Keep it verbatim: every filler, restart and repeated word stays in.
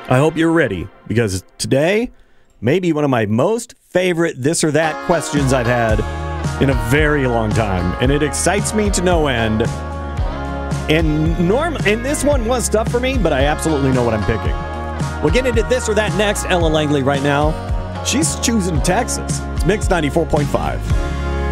I hope you're ready, because today may be one of my most favorite this or that questions I've had in a very long time, and it excites me to no end. And norm, and this one was tough for me, but I absolutely know what I'm picking. We'll get into this or that next. Ella Langley right now. She's choosing Texas. It's Mix ninety-four point five.